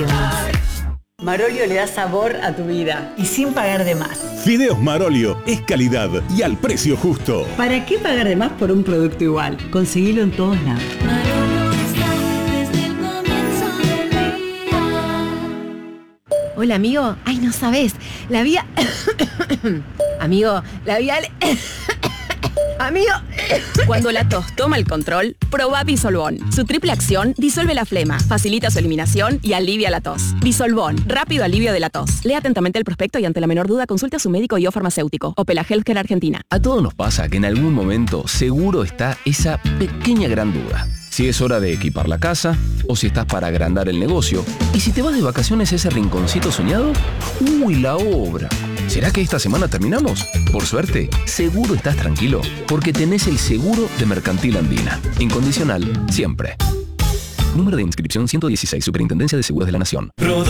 sensaciones. Marolio le da sabor a tu vida y sin pagar de más. Fideos Marolio es calidad y al precio justo. ¿Para qué pagar de más por un producto igual? Conseguilo en todos lados. Marolio está desde el comienzo del día. Hola, amigo. Ay, no sabes. La vida... Amigo, la vida... Amigo... Cuando la tos toma el control, probá Disolvón. Su triple acción disuelve la flema, facilita su eliminación y alivia la tos. Disolvón, rápido alivio de la tos. Lea atentamente el prospecto y ante la menor duda consulte a su médico y o farmacéutico. Opela Healthcare Argentina. A todos nos pasa que en algún momento seguro está esa pequeña gran duda. Si es hora de equipar la casa, o si estás para agrandar el negocio, y si te vas de vacaciones a ese rinconcito soñado, ¡uy, la obra! ¿Será que esta semana terminamos? Por suerte, seguro estás tranquilo, porque tenés el seguro de Mercantil Andina. Incondicional, siempre. Número de inscripción 116, Superintendencia de Seguros de la Nación.